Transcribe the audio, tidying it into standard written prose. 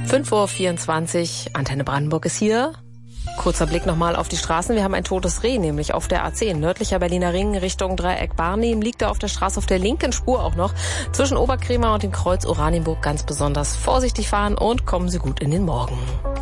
5:24 Uhr, Antenne Brandenburg ist hier. Kurzer Blick nochmal auf die Straßen. Wir haben ein totes Reh, nämlich auf der A10. Nördlicher Berliner Ring Richtung Dreieck Barnim liegt er auf der Straße auf der linken Spur auch noch. Zwischen Oberkrämer und dem Kreuz Oranienburg ganz besonders vorsichtig fahren und kommen Sie gut in den Morgen.